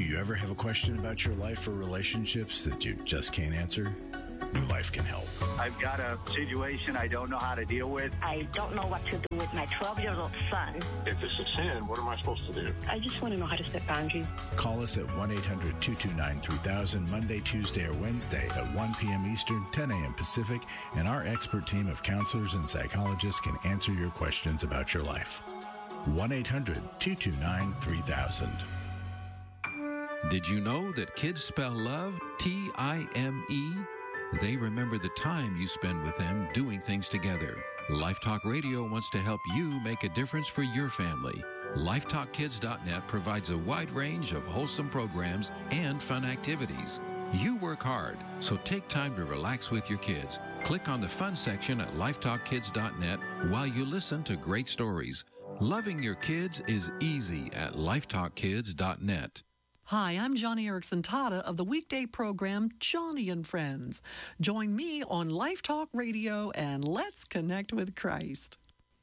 Do you ever have a question about your life or relationships that you just can't answer? New Life can help. I've got a situation I don't know how to deal with. I don't know what to do with my 12-year-old son. If it's a sin, what am I supposed to do? I just want to know how to set boundaries. Call us at 1-800-229-3000 Monday, Tuesday, or Wednesday at 1 p.m. Eastern, 10 a.m. Pacific, and our expert team of counselors and psychologists can answer your questions about your life. 1-800-229-3000. Did you know that kids spell love T-I-M-E? They remember the time you spend with them doing things together. Life Talk Radio wants to help you make a difference for your family. LifeTalkKids.net provides a wide range of wholesome programs and fun activities. You work hard, so take time to relax with your kids. Click on the fun section at LifeTalkKids.net while you listen to great stories. Loving your kids is easy at LifeTalkKids.net. Hi, I'm Johnny Erickson Tata of the weekday program Johnny and Friends. Join me on Life Talk Radio and let's connect with Christ.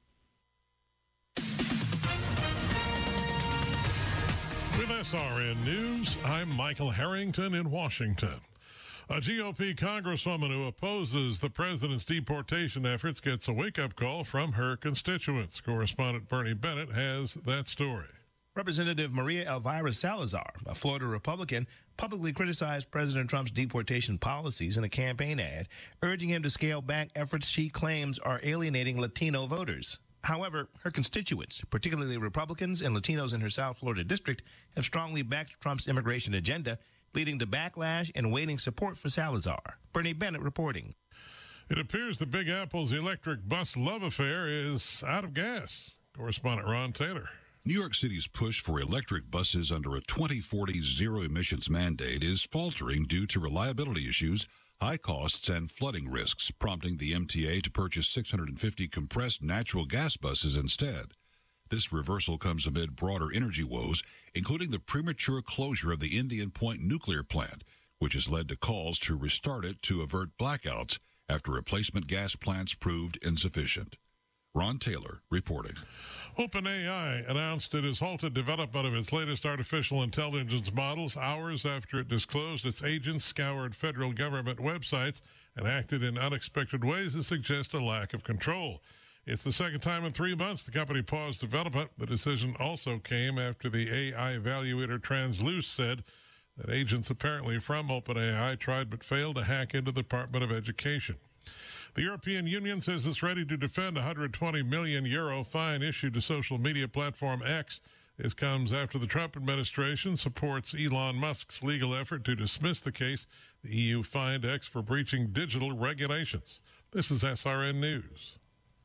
With SRN News, I'm Michael Harrington in Washington. A GOP congresswoman who opposes the president's deportation efforts gets a wake-up call from her constituents. Correspondent Bernie Bennett has that story. Representative Maria Elvira Salazar, a Florida Republican, publicly criticized President Trump's deportation policies in a campaign ad, urging him to scale back efforts she claims are alienating Latino voters. However, her constituents, particularly Republicans and Latinos in her South Florida district, have strongly backed Trump's immigration agenda, leading to backlash and waning support for Salazar. Bernie Bennett reporting. It appears the Big Apple's electric bus love affair is out of gas. Correspondent Ron Taylor. New York City's push for electric buses under a 2040 zero-emissions mandate is faltering due to reliability issues, high costs, and flooding risks, prompting the MTA to purchase 650 compressed natural gas buses instead. This reversal comes amid broader energy woes, including the premature closure of the Indian Point nuclear plant, which has led to calls to restart it to avert blackouts after replacement gas plants proved insufficient. Ron Taylor reporting. OpenAI announced it has halted development of its latest artificial intelligence models hours after it disclosed its agents scoured federal government websites and acted in unexpected ways that suggest a lack of control. It's the second time in 3 months the company paused development. The decision also came after the AI evaluator Transluce said that agents apparently from OpenAI tried but failed to hack into the Department of Education. The European Union says it's ready to defend a €120 million fine issued to social media platform X. This comes after the Trump administration supports Elon Musk's legal effort to dismiss the case. The EU fined X for breaching digital regulations. This is SRN News.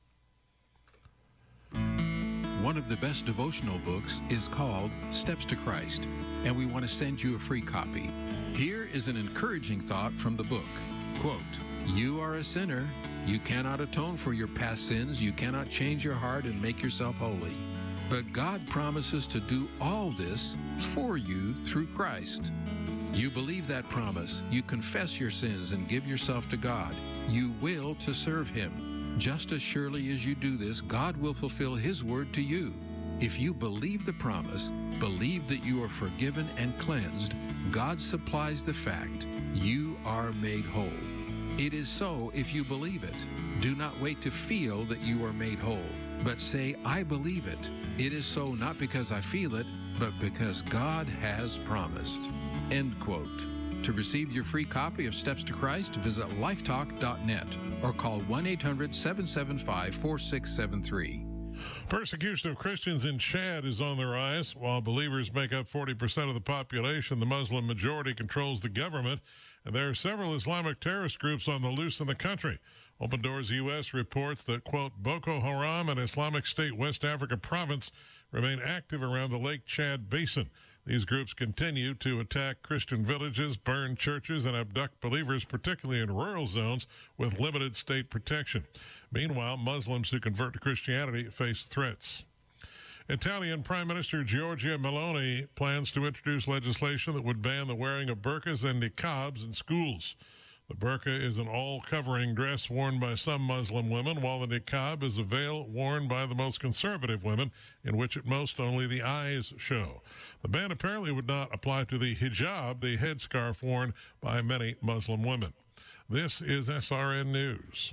One of the best devotional books is called Steps to Christ, and we want to send you a free copy. Here is an encouraging thought from the book. Quote, "You are a sinner. You cannot atone for your past sins. You cannot change your heart and make yourself holy. But God promises to do all this for you through Christ. You believe that promise. You confess your sins and give yourself to God. You will to serve Him. Just as surely as you do this, God will fulfill His word to you. If you believe the promise, believe that you are forgiven and cleansed, God supplies the fact you are made whole. It is so if you believe it. Do not wait to feel that you are made whole, but say, I believe it. It is so not because I feel it, but because God has promised." End quote. To receive your free copy of Steps to Christ, visit lifetalk.net or call 1-800-775-4673. Persecution of Christians in Chad is on the rise. While believers make up 40% of the population, the Muslim majority controls the government, and there are several Islamic terrorist groups on the loose in the country. Open Doors U.S. reports that, quote, Boko Haram and Islamic State West Africa province remain active around the Lake Chad Basin. These groups continue to attack Christian villages, burn churches, and abduct believers, particularly in rural zones with limited state protection. Meanwhile, Muslims who convert to Christianity face threats. Italian Prime Minister Giorgia Meloni plans to introduce legislation that would ban the wearing of burqas and niqabs in schools. The burqa is an all-covering dress worn by some Muslim women, while the niqab is a veil worn by the most conservative women, in which at most only the eyes show. The ban apparently would not apply to the hijab, the headscarf worn by many Muslim women. This is SRN News.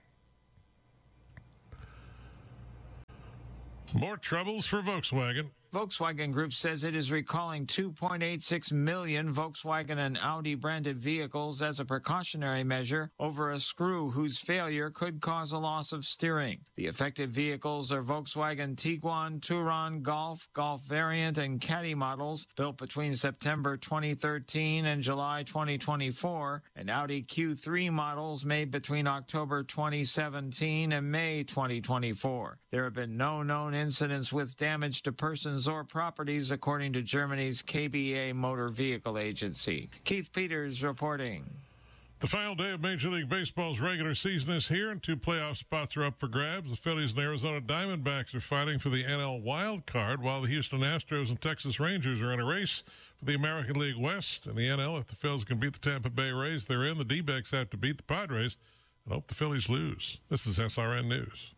More troubles for Volkswagen. Volkswagen Group says it is recalling 2.86 million Volkswagen and Audi branded vehicles as a precautionary measure over a screw whose failure could cause a loss of steering. The affected vehicles are Volkswagen Tiguan, Touran, Golf, Golf Variant, and Caddy models built between September 2013 and July 2024, and Audi Q3 models made between October 2017 and May 2024. There have been no known incidents with damage to persons or properties, according to Germany's KBA Motor Vehicle Agency. Keith Peters reporting. The final day of Major League Baseball's regular season is here, and 2 playoff spots are up for grabs. The Phillies and Arizona Diamondbacks are fighting for the NL wild card, while the Houston Astros and Texas Rangers are in a race for the American League West. In the NL, if the Phils can beat the Tampa Bay Rays, they're in. The D-backs have to beat the Padres and hope the Phillies lose. This is SRN News.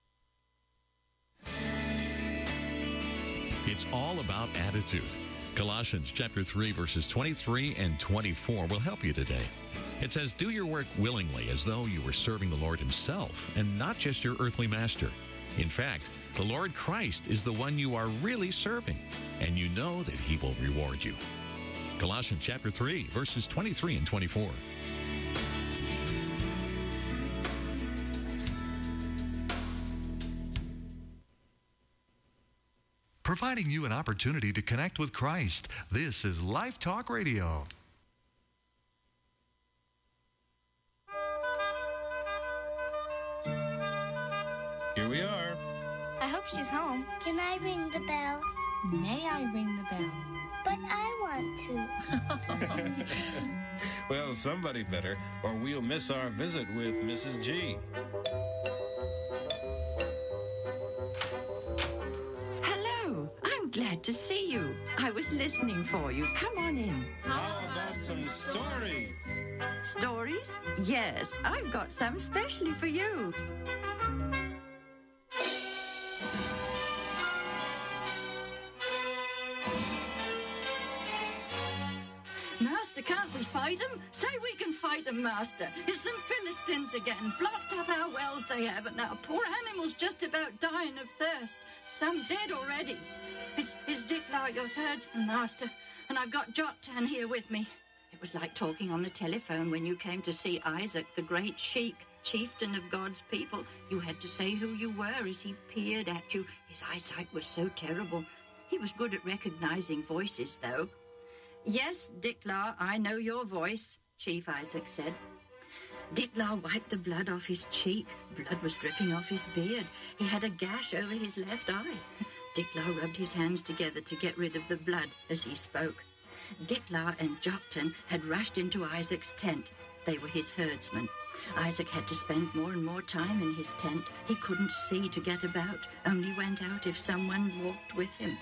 It's all about attitude. Colossians chapter 3, verses 23 and 24 will help you today. It says, "Do your work willingly as though you were serving the Lord himself and not just your earthly master. In fact, the Lord Christ is the one you are really serving, and you know that he will reward you." Colossians chapter 3, verses 23 and 24. Providing you an opportunity to connect with Christ. This is Life Talk Radio. Here we are. I hope she's home. Can I ring the bell? May I ring the bell? But I want to. Well, somebody better, or we'll miss our visit with Mrs. G. Glad to see you. I was listening for you. Come on in. How about some stories? Stories? Yes, I've got some specially for you. Master, can't we fight them? Say we can fight them, Master. It's them Philistines again. Blocked up our wells they have, and our poor animals just about dying of thirst. Some dead already. It's Dick Lau, your herdsman, Master, and I've got Joktan here with me. It was like talking on the telephone when you came to see Isaac, the great sheik, chieftain of God's people. You had to say who you were as he peered at you. His eyesight was so terrible. He was good at recognizing voices, though. "Yes, Dick Lau, I know your voice," Chief Isaac said. Dick Lau wiped the blood off his cheek. Blood was dripping off his beard. He had a gash over his left eye. Dick Lau rubbed his hands together to get rid of the blood as he spoke. Dick Lau and Joktan had rushed into Isaac's tent. They were his herdsmen. Isaac had to spend more and more time in his tent. He couldn't see to get about, only went out if someone walked with him.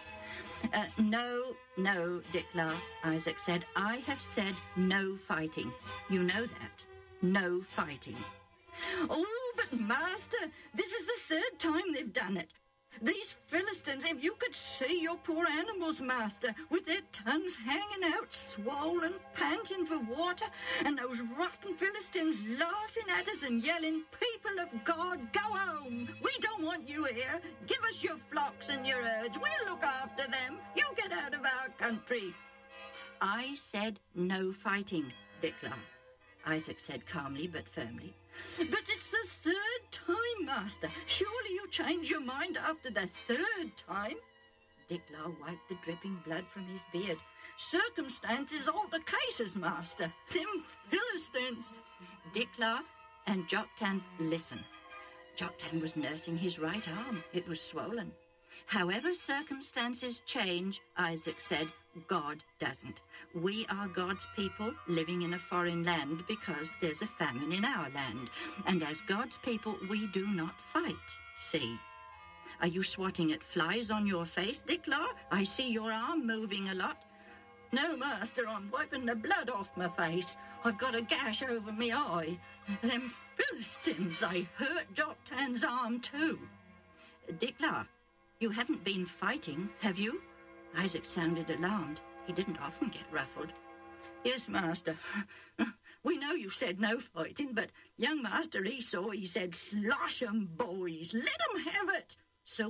No, Dick Lau, Isaac said. "I have said no fighting. You know that. No fighting." "Oh, but Master, this is the 3rd time they've done it. These Philistines, if you could see your poor animals, Master, with their tongues hanging out, swollen, panting for water, and those rotten Philistines laughing at us and yelling, 'People of God, go home. We don't want you here. Give us your flocks and your herds. We'll look after them. You get out of our country.'" "I said no fighting, Dick Lau," Isaac said calmly but firmly. "But it's the 3rd time, Master. Surely you change your mind after the 3rd time?" Dick Lau wiped the dripping blood from his beard. "Circumstances alter cases, Master. Them Philistines." Dick Lau and Joktan, listen. Joktan was nursing his right arm. It was swollen. "However circumstances change," Isaac said, "God doesn't. We are God's people living in a foreign land because there's a famine in our land. And as God's people, we do not fight. See? Are you swatting at flies on your face, Dick Lau? I see your arm moving a lot." "No, Master, I'm wiping the blood off my face. I've got a gash over me eye. Them Philistines, they hurt Jock Tan's arm too. Dickla, you haven't been fighting, have you? Isaac sounded alarmed. He didn't often get ruffled. Yes, Master. We know you said no fighting, but young Master Esau, he said, slosh 'em, boys, let 'em have it.